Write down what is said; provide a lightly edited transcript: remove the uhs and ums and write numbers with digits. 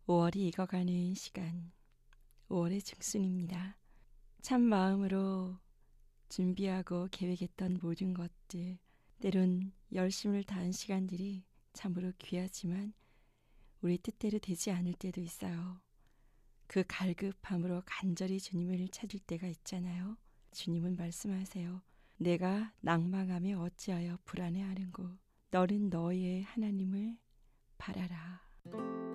5월이 익어가는 시간, 5월의 중순입니다. 참 마음으로 준비하고 계획했던 모든 것들, 때론 열심을 다한 시간들이 참으로 귀하지만 우리 뜻대로 되지 않을 때도 있어요. 그 갈급함으로 간절히 주님을 찾을 때가 있잖아요. 주님은 말씀하세요. 내가 낭망하며 어찌하여 불안해하는고 너는 너의 하나님을 바라라.